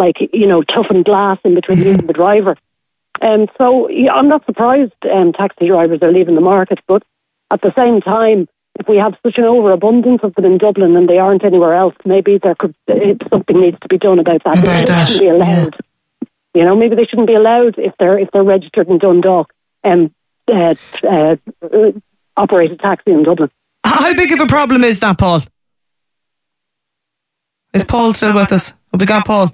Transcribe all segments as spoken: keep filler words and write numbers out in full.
like, you know, toughened glass in between mm-hmm. you and the driver. Um, so yeah, I'm not surprised um, taxi drivers are leaving the market, but at the same time, if we have such an overabundance of them in Dublin and they aren't anywhere else, maybe there could it, something needs to be done about that. About they that, shouldn't be allowed. Yeah. You know, maybe they shouldn't be allowed if they're if they're registered in Dundalk and uh, uh, uh, operate a taxi in Dublin. How big of a problem is that, Paul? Is Paul still with us? Have we got Paul?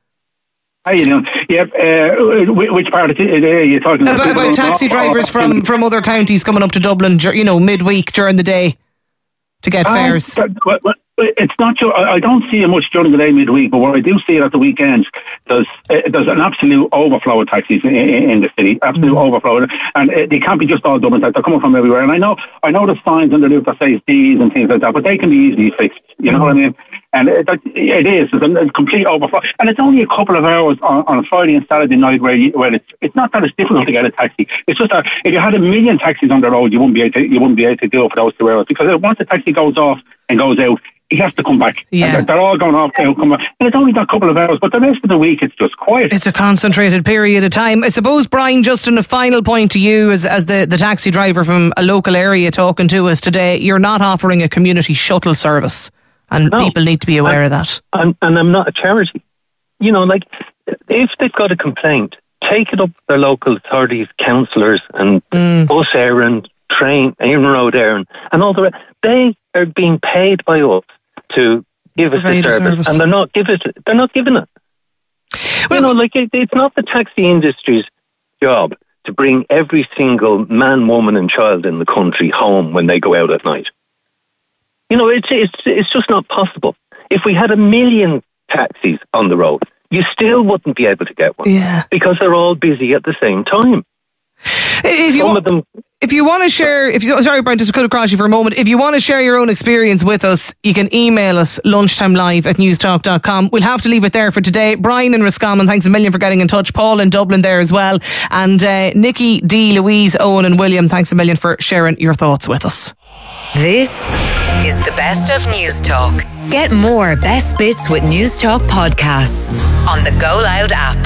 How you doing? Yep. Uh, which part of it are you talking about? About, about taxi drivers from, from other counties coming up to Dublin, you know, midweek during the day to get um, fares. But, but, but it's not. I don't see it much during the day midweek, but what I do see at the weekends, there's uh, there's an absolute overflow of taxis in, in, in the city, absolute mm. overflow, and uh, they can't be just all Dublin. They're coming from everywhere. And I know, I know the signs on the roof that say D's and things like that, but they can be easily fixed. You know mm. what I mean? And it, it is, it's a, a complete overflow. And it's only a couple of hours on, on a Friday and Saturday night where, you, where it's it's not that it's difficult to get a taxi. It's just that if you had a million taxis on the road, you wouldn't be able to, you wouldn't be able to do it for those two hours. Because once the taxi goes off and goes out, he has to come back. Yeah. They're, they're all going off, they'll come back. And it's only that couple of hours, but the rest of the week it's just quiet. It's a concentrated period of time. I suppose, Brian, just on a final point to you as, as the, the taxi driver from a local area talking to us today, you're not offering a community shuttle service. And no, people need to be aware I'm, of that. I'm, and I'm not a charity. You know, like, if they've got a complaint, take it up to their local authorities, councillors, and mm. bus Éireann, train, Éireann Road Éireann, and all the rest. They are being paid by us to give us the service, service, and they're not give it. They're not giving it. Well, you know, like it, it's not the taxi industry's job to bring every single man, woman, and child in the country home when they go out at night. You know, it's it's it's just not possible. If we had a million taxis on the road, you still wouldn't be able to get one. Yeah. Because they're all busy at the same time. If you Some want, of them, if you want to share, if you sorry, Brian, just to cut across you for a moment. If you want to share your own experience with us, you can email us lunchtimelive at newstalk dot com. We'll have to leave it there for today. Brian in Roscommon, thanks a million for getting in touch. Paul in Dublin there as well, and uh, Nikki, Dee, Louise, Owen, and William. Thanks a million for sharing your thoughts with us. This is the best of News Talk. Get more best bits with News Talk podcasts on the Go Loud app.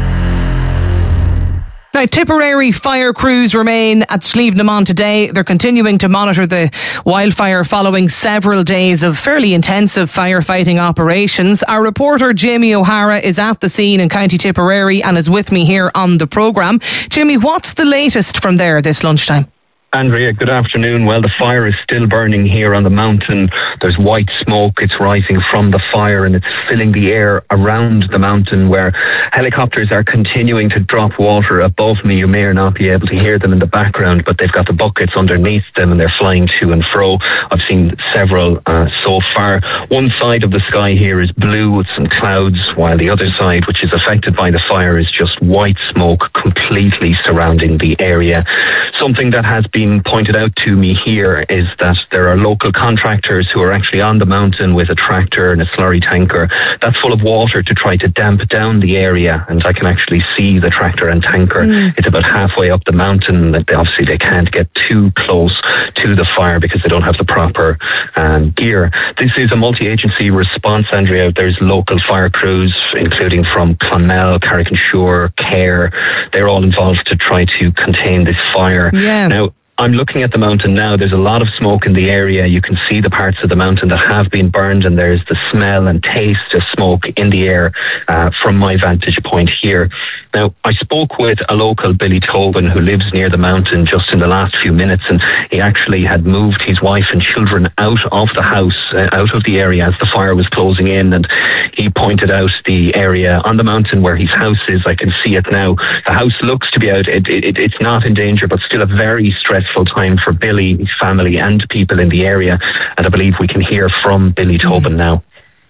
Now, Tipperary fire crews remain at Slievenamon today. They're continuing to monitor the wildfire following several days of fairly intensive firefighting operations. Our reporter Jamie O'Hara is at the scene in County Tipperary and is with me here on the programme. Jamie, what's the latest from there this lunchtime? Andrea, good afternoon. Well, the fire is still burning here on the mountain. There's white smoke. It's rising from the fire and it's filling the air around the mountain, where helicopters are continuing to drop water above me. You may or not be able to hear them in the background, but they've got the buckets underneath them and they're flying to and fro. I've seen several uh, so far. One side of the sky here is blue with some clouds, while the other side, which is affected by the fire, is just white smoke completely surrounding the area. Something that has been been pointed out to me here is that there are local contractors who are actually on the mountain with a tractor and a slurry tanker that's full of water to try to damp down the area, and I can actually see the tractor and tanker. Mm. It's about halfway up the mountain. That obviously they can't get too close to the fire because they don't have the proper um, gear. This is a multi-agency response, Andrea. There's local fire crews, including from Clonmel, Carrick-on-Suir, Care. They're all involved to try to contain this fire. Yeah. Now, I'm looking at the mountain now. There's a lot of smoke in the area. You can see the parts of the mountain that have been burned, and there's the smell and taste of smoke in the air uh, from my vantage point here. Now, I spoke with a local, Billy Tobin, who lives near the mountain just in the last few minutes, and he actually had moved his wife and children out of the house, uh, out of the area as the fire was closing in, and he pointed out the area on the mountain where his house is. I can see it now. The house looks to be out. It, it, it's not in danger, but still a very stressful time for Billy, his family, and people in the area. And I believe we can hear from Billy Tobin now.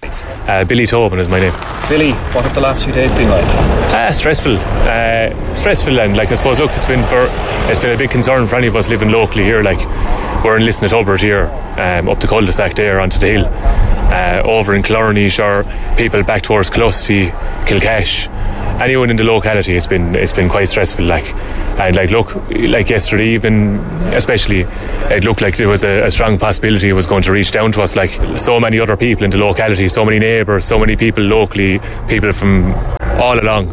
Uh, Billy Tobin is my name. Billy, what have the last few days been like? Uh, stressful, uh, stressful, and like I suppose, look, it's been for it's been a big concern for any of us living locally here. Like we're in Liston at Hubbard here, um, up the cul-de-sac there onto the hill, uh, over in Killarney, or people back towards Clusty, Kilcash. Anyone in the locality, it's been it's been quite stressful. Like, and like look, like yesterday evening, especially, it looked like there was a, a strong possibility it was going to reach down to us. Like so many other people in the locality, so many neighbours, so many people locally, people from all along.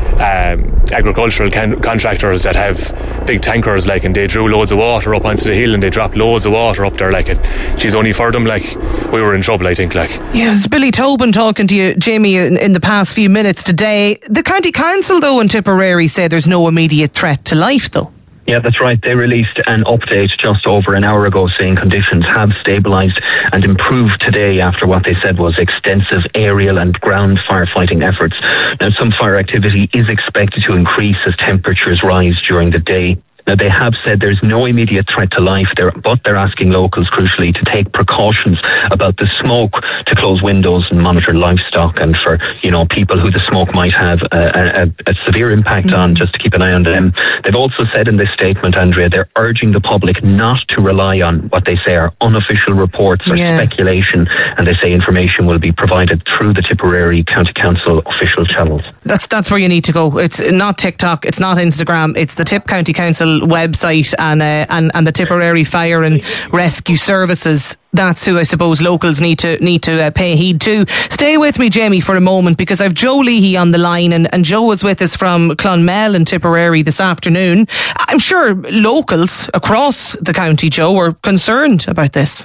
Um, agricultural can- contractors that have big tankers, like, and they drew loads of water up onto the hill and they dropped loads of water up there, like, and she's only for them, like, we were in trouble, I think, like. Yeah, it's Billy Tobin talking to you, Jamie, in, in the past few minutes today. The County Council, though, in Tipperary say there's no immediate threat to life, though. Yeah, that's right. They released an update just over an hour ago saying conditions have stabilised and improved today after what they said was extensive aerial and ground firefighting efforts. Now, some fire activity is expected to increase as temperatures rise during the day. Now, they have said there's no immediate threat to life, there, but they're asking locals, crucially, to take precautions about the smoke, to close windows and monitor livestock, and for, you know, people who the smoke might have a, a, a severe impact mm. on, just to keep an eye on them. They've also said in this statement, Andrea, they're urging the public not to rely on what they say are unofficial reports or yeah. speculation, and they say information will be provided through the Tipperary County Council official channels. That's that's where you need to go. It's not TikTok, it's not Instagram, it's the Tip County Council website and uh, and and the Tipperary Fire and Rescue Services. That's who I suppose locals need to need to uh, pay heed to. Stay with me, Jamie, for a moment, because I've Joe Leahy on the line, and, and Joe was with us from Clonmel in Tipperary this afternoon. I'm sure locals across the county, Joe, are concerned about this.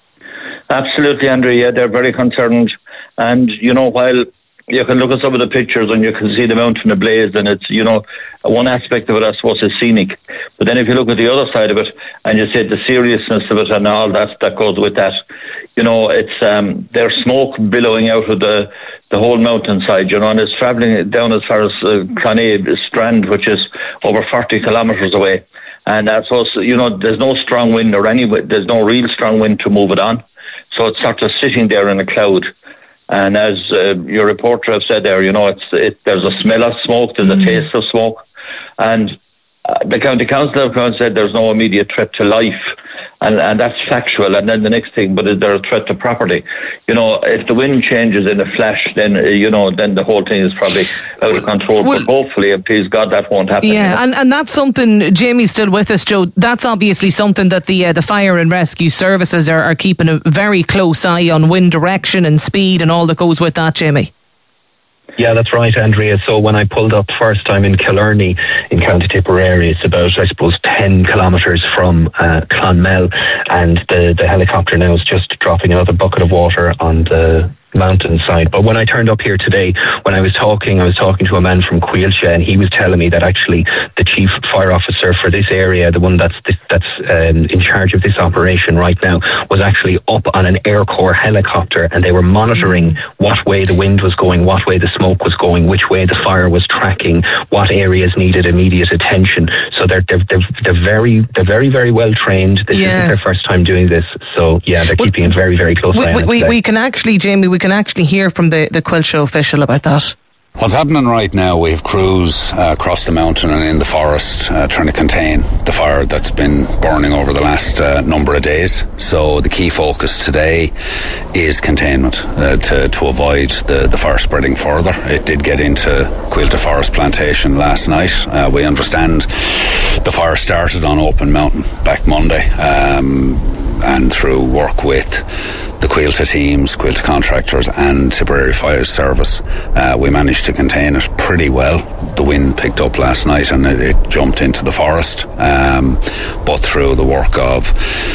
Absolutely, Andrea. Yeah, they're very concerned, and you know, while you can look at some of the pictures and you can see the mountain ablaze, and it's, you know, one aspect of it, I suppose, is scenic. But then if you look at the other side of it and you say the seriousness of it and all that that goes with that, you know, it's um, there's smoke billowing out of the the whole mountainside, you know, and it's travelling down as far as uh, Clonee Strand, which is over forty kilometres away. And I suppose, you know, there's no strong wind or any, there's no real strong wind to move it on. So it's sort of sitting there in a cloud. And as uh, your reporter have said there, you know, it's it, there's a smell of smoke, there's mm. a taste of smoke. And uh, the County Council have said there's no immediate threat to life. And, and that's factual. And then the next thing, but is there a threat to property? You know, if the wind changes in a flash, then, uh, you know, then the whole thing is probably out of control. Well, but hopefully, and please God, that won't happen. Yeah, you know? and, and that's something, Jamie's still with us, Joe. That's obviously something that the uh, the fire and rescue services are, are keeping a very close eye on, wind direction and speed and all that goes with that, Jamie. Yeah, that's right, Andrea. So when I pulled up first time in Killarney in County Tipperary, it's about, I suppose, ten kilometres from uh, Clonmel, and the, the helicopter now is just dropping another bucket of water on the mountainside. But when I turned up here today, when I was talking, I was talking to a man from Quilcha, and he was telling me that actually the chief fire officer for this area, the one that's that's um, in charge of this operation right now, was actually up on an Air Corps helicopter, and they were monitoring what way the wind was going, what way the smoke was going, which way the fire was tracking, what areas needed immediate attention. So they're they're they're, they're very they're very very well trained. This yeah. isn't their first time doing this, so yeah, they're well, keeping a very very close eye on it. We, we can actually, Jamie, we can actually hear from the, the Quilcha official about that. What's happening right now, we have crews uh, across the mountain and in the forest uh, trying to contain the fire that's been burning over the last uh, number of days. So the key focus today is containment uh, to, to avoid the, the fire spreading further. It did get into Quilcha Forest Plantation last night. Uh, we understand the fire started on Open Mountain back Monday, um, and through work with the Quilcha teams, Quilcha contractors and Tipperary Fire Service, uh, we managed to contain it pretty well. The wind picked up last night and it, it jumped into the forest, um, but through the work of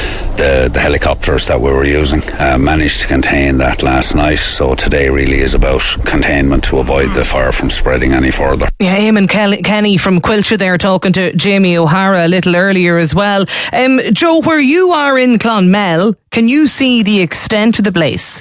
the, the helicopters that we were using, uh, managed to contain that last night. So today really is about containment to avoid the fire from spreading any further. Yeah, Eamon Kelly, Kenny from Quilcha there talking to Jamie O'Hara a little earlier as well. Um, Joe, where you are in Clonmel, can you see the extent of the blaze?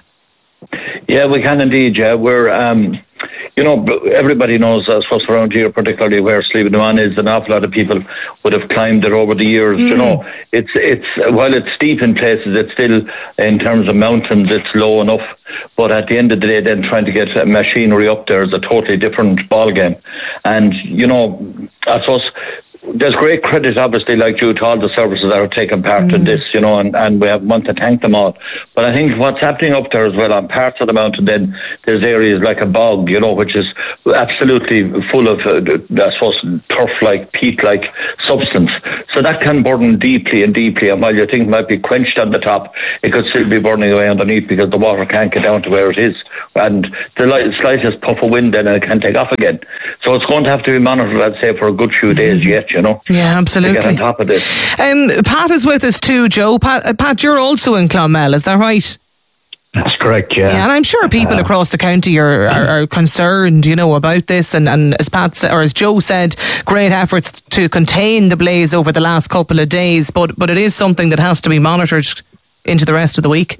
Yeah, we can indeed. Yeah, we're, um, you know, everybody knows, I suppose, around here, particularly where Slieve na Mon is, an awful lot of people would have climbed it over the years. Mm. You know, it's it's while it's steep in places, it's still, in terms of mountains, it's low enough. But at the end of the day, then trying to get machinery up there is a totally different ballgame. And, you know, I suppose there's great credit, obviously, like due to all the services that are taking part mm. in this, you know, and, and we have want to thank them all. But I think what's happening up there as well, on parts of the mountain, then there's areas like a bog, you know, which is absolutely full of, uh, I suppose, turf-like, peat-like substance. So that can burn deeply and deeply, and while your thing might be quenched on the top, it could still be burning away underneath because the water can't get down to where it is. And the light, slightest puff of wind then, and it can take off again. So it's going to have to be monitored, I'd say, for a good few days mm. yet, you know. Yeah, absolutely. To get on top of this. Um, Pat is with us too, Joe. Pat, uh, Pat, you're also in Clonmel, is that right? That's correct, yeah. Yeah, and I'm sure people uh, across the county are, are, are concerned, you know, about this. And, and as Pat or as Joe said, great efforts to contain the blaze over the last couple of days. But but it is something that has to be monitored into the rest of the week.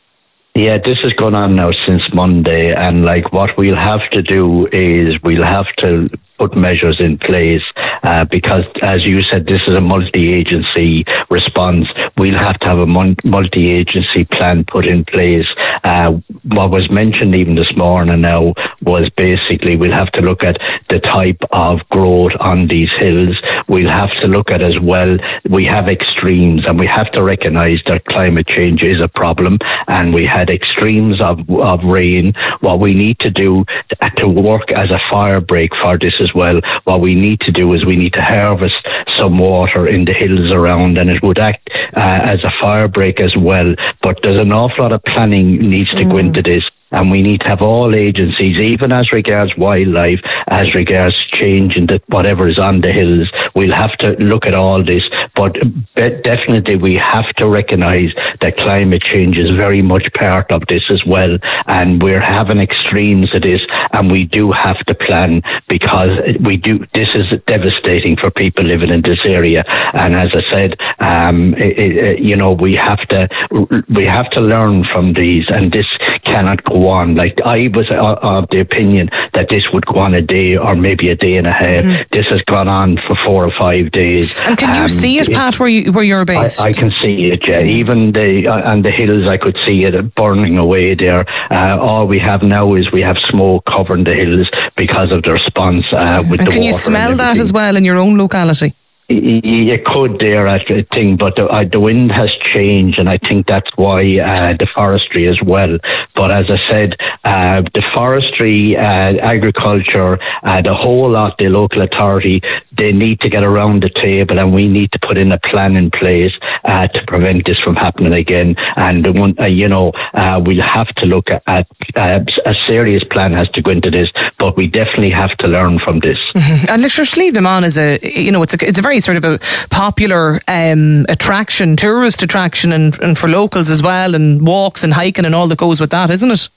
Yeah, this has gone on now since Monday, and like what we'll have to do is we'll have to put measures in place uh, because, as you said, this is a multi-agency response. We'll have to have a multi-agency plan put in place. Uh, what was mentioned even this morning now was basically we'll have to look at the type of growth on these hills. We'll have to look at as well, we have extremes, and we have to recognise that climate change is a problem, and we had extremes of, of rain. What we need to do to, to work as a fire break for this as well, what we need to do is we need to harvest some water in the hills around, and it would act uh, as a fire break as well. But there's an awful lot of planning needs to mm. go into this. And we need to have all agencies, even as regards wildlife, as regards changing the, whatever is on the hills. We'll have to look at all this. But definitely we have to recognise that climate change is very much part of this as well. And we're having extremes of this, and we do have to plan, because we do. This is devastating for people living in this area. And as I said, um, it, it, you know, we have to we have to learn from these, and this cannot go on. Like, I was of the opinion that this would go on a day or maybe a day and a half. Mm-hmm. This has gone on for four or five days. And can you um, see it, Pat, where you where you're based? I, I can see it. Yeah, even the uh, on the hills, I could see it burning away there. Uh, all we have now is we have smoke covering the hills because of the response uh, with and the water. Can you smell that as well in your own locality? You could there, I think, but the, uh, the wind has changed, and I think that's why uh, the forestry as well. But as I said, uh, the forestry, uh, agriculture, uh, the whole lot, the local authority, they need to get around the table, and we need to put in a plan in place uh, to prevent this from happening again. And the one, uh, you know, uh, we'll have to look at, at uh, a serious plan has to go into this, but we definitely have to learn from this. Mm-hmm. And look, sure, Slieve na Mon is a, you know, it's a, it's a very sort of a popular um, attraction, tourist attraction, and, and for locals as well, and walks and hiking and all that goes with that, isn't it?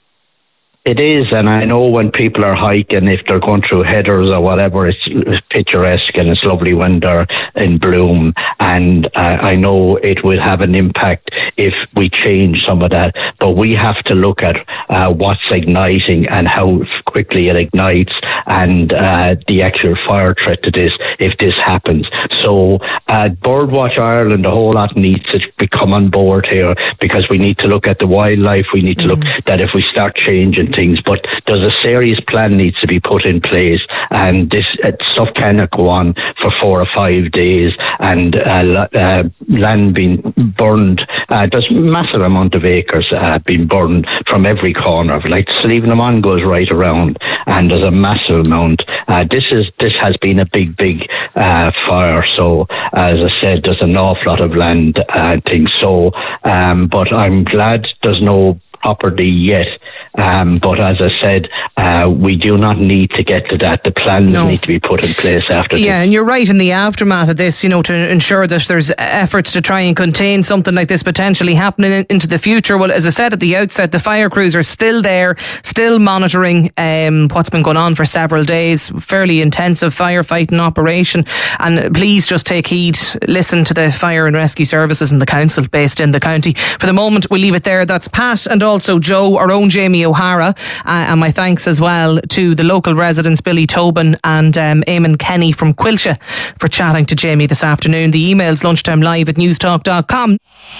It is, and I know when people are hiking, if they're going through headers or whatever, it's, it's picturesque and it's lovely when they're in bloom. And uh, I know it will have an impact if we change some of that. But we have to look at uh, what's igniting and how quickly it ignites, and uh, the actual fire threat to this if this happens. So uh, Birdwatch Ireland, the whole lot needs to become on board here, because we need to look at the wildlife. We need to look mm. that if we start changing things, but there's a serious plan needs to be put in place, and this uh, stuff cannot go on for four or five days, and uh, uh, land being burned. Uh, there's massive amount of acres uh, being burned from every corner. Like Slieve na Mon goes right around, and there's a massive amount. Uh, this is this has been a big, big uh, fire. So as I said, there's an awful lot of land uh, things. So, um, but I'm glad there's no property yet. Um, but as I said, uh, we do not need to get to that. The plans no. need to be put in place after Yeah, this. And you're right, in the aftermath of this, you know, to ensure that there's efforts to try and contain something like this potentially happening in, into the future. Well, as I said at the outset, the fire crews are still there, still monitoring um, what's been going on for several days. Fairly intensive firefighting operation. And please just take heed, listen to the fire and rescue services and the council based in the county. For the moment, we'll leave it there. That's Pat and also Joe, our own Jamie O'Hara, uh, and my thanks as well to the local residents Billy Tobin and um, Eamon Kenny from Quilcha for chatting to Jamie this afternoon. The email's lunchtime live at newstalk dot com.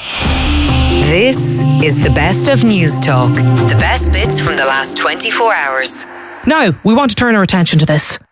This is the best of News Talk. The best bits from the last twenty-four hours. Now, we want to turn our attention to this.